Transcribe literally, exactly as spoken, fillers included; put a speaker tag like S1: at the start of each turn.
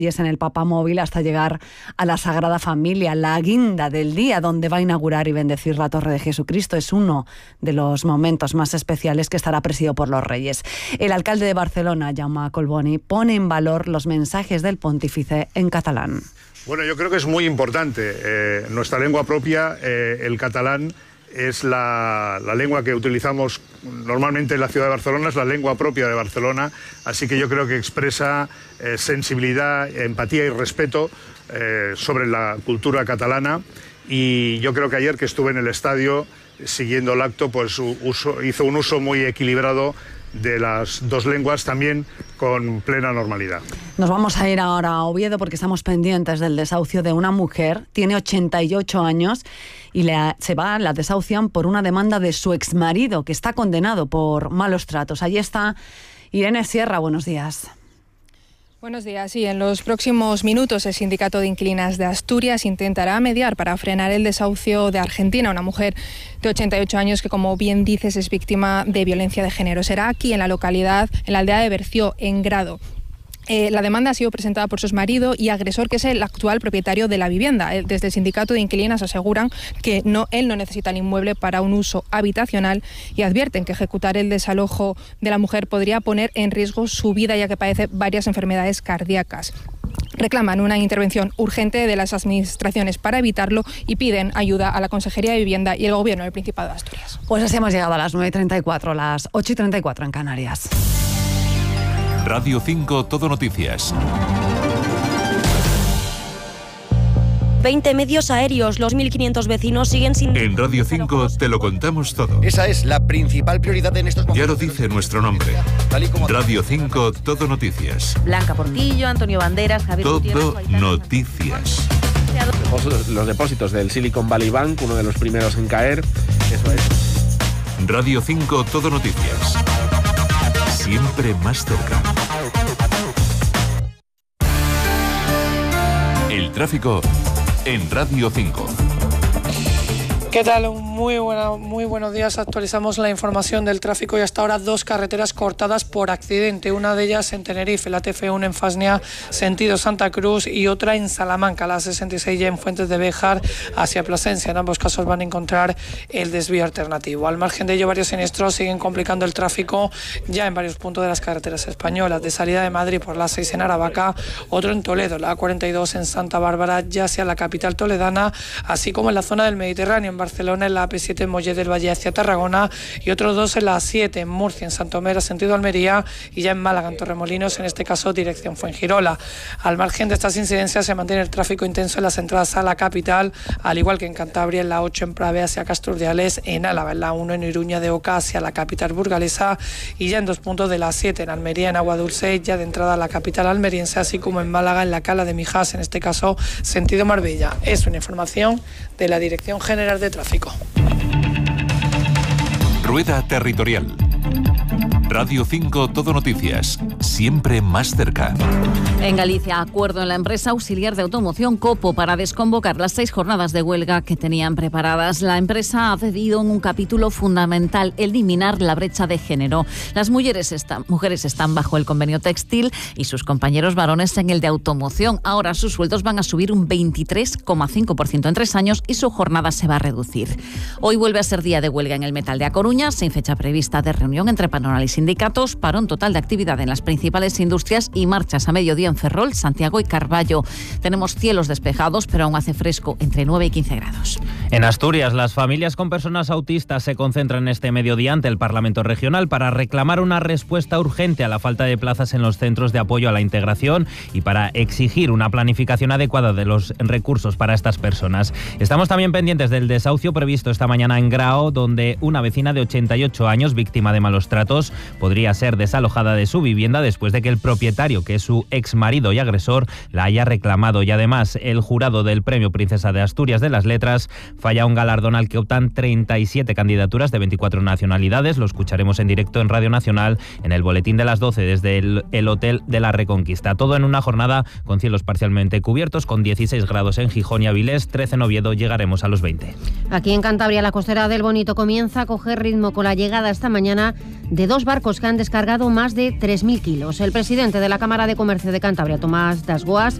S1: Y es en el Papamóvil hasta llegar a la Sagrada Familia, la guinda del día donde va a inaugurar y bendecir la Torre de Jesucristo. Es uno de los momentos más especiales que estará presidido por los Reyes. El alcalde de Barcelona, Jaume Collboni, pone en valor los mensajes del pontífice en catalán.
S2: Bueno, yo creo que es muy importante. Eh, nuestra lengua propia, eh, el catalán, es la, la lengua que utilizamos normalmente en la ciudad de Barcelona, es la lengua propia de Barcelona, así que yo creo que expresa eh, sensibilidad, empatía y respeto eh, sobre la cultura catalana, y yo creo que ayer que estuve en el estadio siguiendo el acto, pues uso, hizo un uso muy equilibrado de las dos lenguas, también con plena normalidad.
S1: Nos vamos a ir ahora a Oviedo porque estamos pendientes del desahucio de una mujer. Tiene ochenta y ocho años y le, se va, la desahucian por una demanda de su exmarido, que está condenado por malos tratos. Allí está Irene Sierra, buenos días.
S3: Buenos días. Sí, en los próximos minutos el Sindicato de Inquilinas de Asturias intentará mediar para frenar el desahucio de Argentina, una mujer de ochenta y ocho años que, como bien dices, es víctima de violencia de género. Será aquí en la localidad, en la aldea de Berció, en Grado. Eh, la demanda ha sido presentada por su exmarido y agresor, que es el actual propietario de la vivienda. Eh, desde el Sindicato de Inquilinas aseguran que no, él no necesita el inmueble para un uso habitacional y advierten que ejecutar el desalojo de la mujer podría poner en riesgo su vida, ya que padece varias enfermedades cardíacas. Reclaman una intervención urgente de las administraciones para evitarlo y piden ayuda a la Consejería de Vivienda y el Gobierno del Principado de Asturias.
S1: Pues así hemos llegado a las nueve y treinta y cuatro, las ocho y treinta y cuatro en Canarias.
S4: Radio cinco Todo Noticias.
S5: veinte medios aéreos, los mil quinientos vecinos siguen sin...
S4: En Radio cinco te lo contamos todo.
S6: Esa es la principal prioridad en estos momentos.
S4: Ya lo dice nuestro nombre. Radio cinco Todo Noticias.
S5: Blanca Portillo, Antonio Banderas, Javier
S4: Todo
S5: Gutiérrez,
S4: Noticias.
S7: Los depósitos del Silicon Valley Bank, uno de los primeros en caer. Eso es.
S4: Radio cinco Todo Noticias. Siempre más cerca. El tráfico en Radio cinco.
S8: ¿Qué tal? Muy, buena, muy buenos días. Actualizamos la información del tráfico y hasta ahora dos carreteras cortadas por accidente. Una de ellas en Tenerife, la T F uno en Fasnia, sentido Santa Cruz, y otra en Salamanca, la sesenta y seis ya en Fuentes de Béjar hacia Plasencia. En ambos casos van a encontrar el desvío alternativo. Al margen de ello, varios siniestros siguen complicando el tráfico ya en varios puntos de las carreteras españolas. De salida de Madrid por la seis en Aravaca, otro en Toledo, la A cuarenta y dos en Santa Bárbara, ya hacia la capital toledana, así como en la zona del Mediterráneo, en Barcelona, en la A P siete en Mollet del Valle hacia Tarragona, y otros dos en la A siete en Murcia, en Santomera, sentido Almería, y ya en Málaga, en Torremolinos, en este caso dirección Fuengirola. Al margen de estas incidencias se mantiene el tráfico intenso en las entradas a la capital, al igual que en Cantabria, en la ocho en Prave hacia Casturdiales, en Álava, en la uno en Iruña de Oca hacia la capital burgalesa, y ya en dos puntos de la A siete en Almería, en Aguadulce, ya de entrada a la capital almeriense, así como en Málaga, en la Cala de Mijas, en este caso sentido Marbella. Es una información de la Dirección General de Tráfico.
S4: Rueda Territorial. Radio cinco Todo Noticias, siempre más cerca.
S9: En Galicia, acuerdo en la empresa auxiliar de automoción Copo para desconvocar las seis jornadas de huelga que tenían preparadas. La empresa ha cedido en un capítulo fundamental: eliminar la brecha de género. Las mujeres están, mujeres están bajo el convenio textil y sus compañeros varones en el de automoción. Ahora sus sueldos van a subir un veintitrés coma cinco por ciento en tres años y su jornada se va a reducir. Hoy vuelve a ser día de huelga en el Metal de A Coruña, sin fecha prevista de reunión entre patronal y sindicatos, parón total de actividad en las principales industrias y marchas a mediodía en Ferrol, Santiago y Carballo. Tenemos cielos despejados, pero aún hace fresco, entre nueve y quince grados.
S10: En Asturias, las familias con personas autistas se concentran este mediodía ante el Parlamento Regional para reclamar una respuesta urgente a la falta de plazas en los centros de apoyo a la integración y para exigir una planificación adecuada de los recursos para estas personas. Estamos también pendientes del desahucio previsto esta mañana en Grao, donde una vecina de ochenta y ocho años, víctima de malos tratos, podría ser desalojada de su vivienda después de que el propietario, que es su ex marido y agresor, la haya reclamado. Y además, el jurado del Premio Princesa de Asturias de las Letras falla un galardón al que optan treinta y siete candidaturas de veinticuatro nacionalidades. Lo escucharemos en directo en Radio Nacional en el boletín de las doce desde el, el Hotel de la Reconquista. Todo en una jornada con cielos parcialmente cubiertos, con dieciséis grados en Gijón y Avilés, trece en Oviedo, llegaremos a los veinte.
S11: Aquí en Cantabria, la costera del Bonito comienza a coger ritmo con la llegada esta mañana de dos barcos barcos que han descargado más de tres mil kilos. El presidente de la Cámara de Comercio de Cantabria, Tomás Dasgoas,